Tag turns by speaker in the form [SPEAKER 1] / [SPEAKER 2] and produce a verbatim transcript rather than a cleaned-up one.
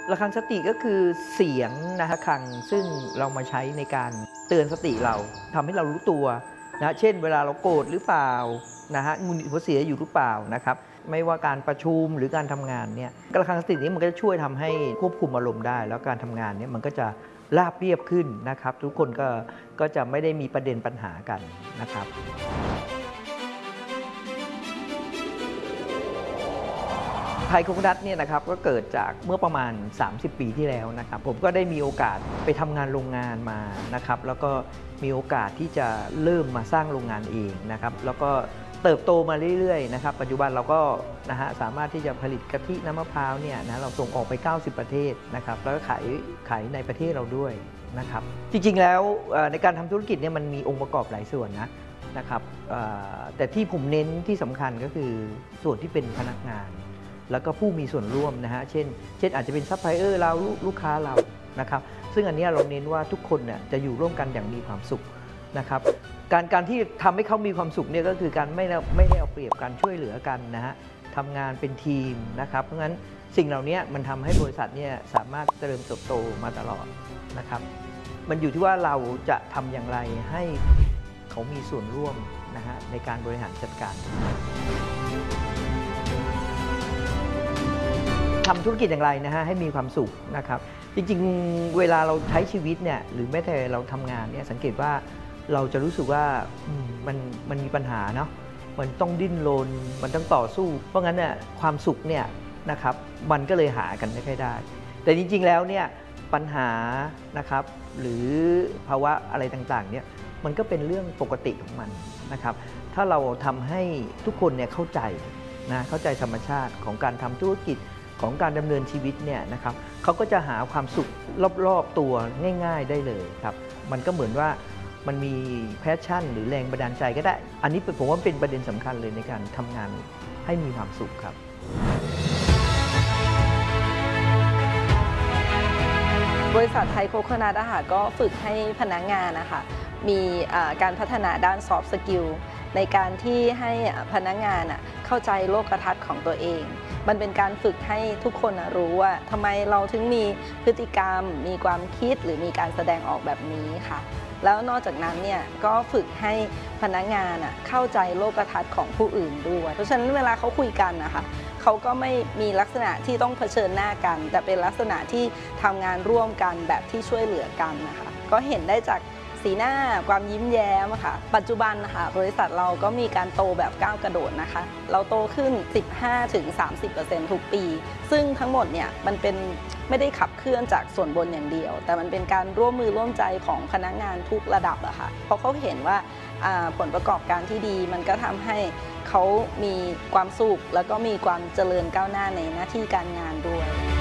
[SPEAKER 1] ระฆังสติก็คือเสียงนะระฆังซึ่งเรามาใช้ในการเตือนสติเราทำให้เรารู้ตัวนะเช่นเวลาเราโกรธหรือเปล่านะฮะงุนงิดหัวเสียอยู่หรือเปล่านะครับไม่ว่าการประชุมหรือการทำงานเนี่ยระฆังสตินี้มันก็จะช่วยทำให้ควบคุมอารมณ์ได้แล้วการทำงานเนี่ยมันก็จะราบเรียบขึ้นนะครับทุกคนก็ก็จะไม่ได้มีประเด็นปัญหากันนะครับไทยโคคุนัทเนี่ยนะครับก็เกิดจากเมื่อประมาณสามสิบปีที่แล้วนะครับผมก็ได้มีโอกาสไปทำงานโรงงานมานะครับแล้วก็มีโอกาสที่จะเริ่มมาสร้างโรงงานเองนะครับแล้วก็เติบโตมาเรื่อยๆนะครับปัจจุบันเราก็นะฮะสามารถที่จะผลิตกะทิน้ำมะพร้าวเนี่ยนะเราส่งออกไปเก้าสิบประเทศนะครับแล้วก็ขายขายในประเทศเราด้วยนะครับจริงๆแล้วในการทำธุรกิจเนี่ยมันมีองค์ประกอบหลายส่วนนะนะครับแต่ที่ผมเน้นที่สำคัญก็คือส่วนที่เป็นพนักงานแล้วก็ผู้มีส่วนร่วมนะฮะเช่นเช่นอาจจะเป็นซัพพลายเออร์เราลูกค้าเรานะครับซึ่งอันนี้เราเน้นว่าทุกคนเนี่ยจะอยู่ร่วมกันอย่างมีความสุขนะครับการการที่ทำให้เขามีความสุขเนี่ยก็คือการไม่ไม่ได้เอาเปรียบกันช่วยเหลือกันนะฮะทำงานเป็นทีมนะครับเพราะงั้นสิ่งเหล่านี้มันทำให้บริษัทเนี่ยสามารถเจริญเติบโตมาตลอดนะครับมันอยู่ที่ว่าเราจะทำอย่างไรให้เขามีส่วนร่วมนะฮะในการบริหารจัดการทำธุรกิจอย่างไรนะฮะให้มีความสุขนะครับจริงๆเวลาเราใช้ชีวิตเนี่ยหรือแม้แต่เราทำงานเนี่ยสังเกตว่าเราจะรู้สึกว่ามันมันมีปัญหาเนาะมันต้องดิ้นรนมันต้องต่อสู้เพราะงั้นเนี่ยความสุขเนี่ยนะครับมันก็เลยหากันไม่ค่อยได้แต่จริงๆแล้วเนี่ยปัญหานะครับหรือภาวะอะไรต่างๆเนี่ยมันก็เป็นเรื่องปกติของมันนะครับถ้าเราทำให้ทุกคนเนี่ยเข้าใจนะเข้าใจธรรมชาติของการทำธุรกิจของการดำเนินชีวิตเนี่ยนะครับเขาก็จะหาความสุขรอบๆตัวง่ายๆได้เลยครับมันก็เหมือนว่ามันมีแพชชั่นหรือแรงบันดาลใจก็ได้อันนี้ผมว่าเป็นประเด็นสำคัญเลยในการทำงานให้มีความสุขครับ
[SPEAKER 2] บริษัทไทยโคโคนัทอาหารก็ฝึกให้พนักงานนะคะมีการพัฒนาด้าน soft skill ในการที่ให้พนักงานเข้าใจโลกทัศน์ของตัวเองมันเป็นการฝึกให้ทุกคนรู้ว่าทำไมเราถึงมีพฤติกรรมมีความคิดหรือมีการแสดงออกแบบนี้ค่ะแล้วนอกจากนั้นเนี่ยก็ฝึกให้พนักงานเข้าใจโลกทัศน์ของผู้อื่นด้วยเพราะฉะนั้นเวลาเขาคุยกันนะคะเขาก็ไม่มีลักษณะที่ต้องเผชิญหน้ากันแต่เป็นลักษณะที่ทำงานร่วมกันแบบที่ช่วยเหลือกันนะคะก็เห็นได้จากสีหน้าความยิ้มแย้มค่ะปัจจุบันนะคะบริษัทเราก็มีการโตแบบก้าวกระโดดนะคะเราโตขึ้น สิบห้าถึงสามสิบเปอร์เซ็นต์ ทุกปีซึ่งทั้งหมดเนี่ยมันเป็นไม่ได้ขับเคลื่อนจากส่วนบนอย่างเดียวแต่มันเป็นการร่วมมือร่วมใจของพนักงานทุกระดับอะค่ะเพราะเขาเห็นว่าผลประกอบการที่ดีมันก็ทำให้เขามีความสุขแล้วก็มีความเจริญก้าวหน้าในหน้าที่การงานด้วย